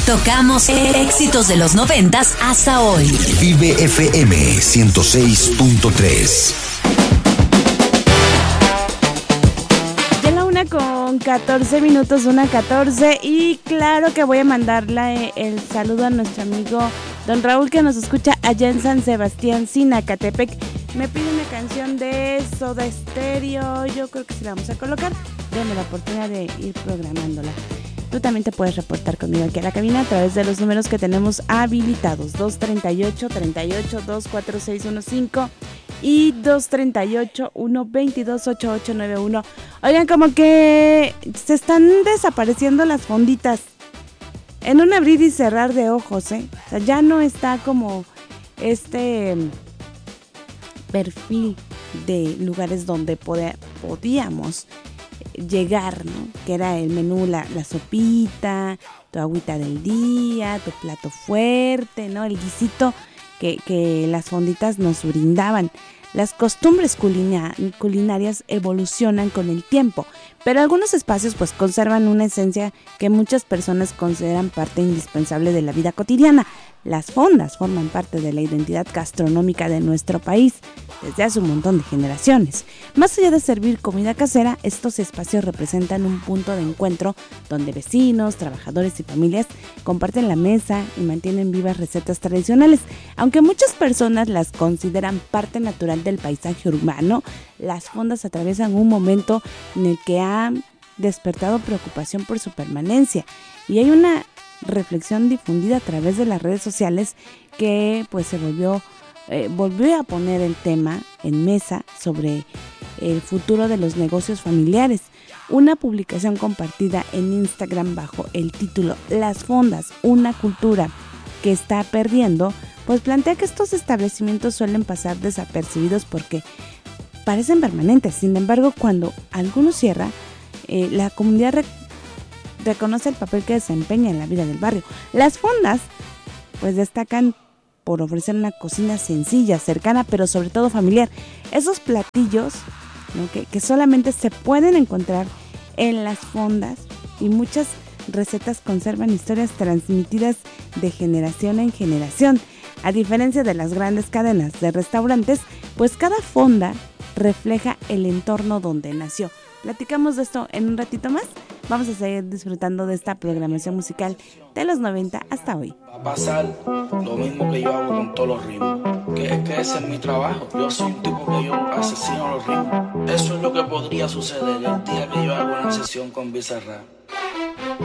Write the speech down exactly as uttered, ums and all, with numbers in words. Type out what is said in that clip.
Tocamos éxitos de los noventas hasta hoy. Vive F M ciento seis punto tres. Ya la una con catorce minutos, una catorce, y claro que voy a mandarle el saludo a nuestro amigo Don Raúl, que nos escucha allá en San Sebastián, Sinacatepec. Me pide una canción de Soda Stereo, yo creo que sí la vamos a colocar. Denme la oportunidad de ir programándola. Tú también te puedes reportar conmigo aquí a la cabina a través de los números que tenemos habilitados: dos treinta y ocho, treinta y ocho, dos cuatro seis uno cinco y dos treinta y ocho, uno veintidós, ochenta y ocho noventa y uno. Oigan, como que se están desapareciendo las fonditas en un abrir y cerrar de ojos, ¿eh? O sea, ya no está como este perfil de lugares donde pod- podíamos llegar, ¿no? Que era el menú, la, la sopita, tu agüita del día, tu plato fuerte, ¿no? El guisito que, que las fonditas nos brindaban. Las costumbres culina- culinarias evolucionan con el tiempo, pero algunos espacios pues conservan una esencia que muchas personas consideran parte indispensable de la vida cotidiana. Las fondas forman parte de la identidad gastronómica de nuestro país desde hace un montón de generaciones. Más allá de servir comida casera, estos espacios representan un punto de encuentro donde vecinos, trabajadores y familias comparten la mesa y mantienen vivas recetas tradicionales. Aunque muchas personas las consideran parte natural del paisaje urbano, las fondas atraviesan un momento en el que ha despertado preocupación por su permanencia, y hay una reflexión difundida a través de las redes sociales que pues se volvió eh, volvió a poner el tema en mesa sobre el futuro de los negocios familiares. Una publicación compartida en Instagram bajo el título "Las fondas, una cultura que está perdiendo", pues plantea que estos establecimientos suelen pasar desapercibidos porque parecen permanentes. Sin embargo, cuando alguno cierra, eh, la comunidad re- reconoce el papel que desempeña en la vida del barrio. Las fondas pues destacan por ofrecer una cocina sencilla, cercana, pero sobre todo familiar. Esos platillos, ¿no? que, que solamente se pueden encontrar en las fondas, y muchas recetas conservan historias transmitidas de generación en generación. A diferencia de las grandes cadenas de restaurantes, pues cada fonda refleja el entorno donde nació. Platicamos de esto en un ratito más. Vamos a seguir disfrutando de esta programación musical de los noventa hasta hoy. Va a pasar lo mismo que yo hago con todos los ritmos, que es que ese es mi trabajo. Yo soy un tipo que yo asesino los ritmos. Eso es lo que podría suceder el día que yo hago una sesión con Bizarrap.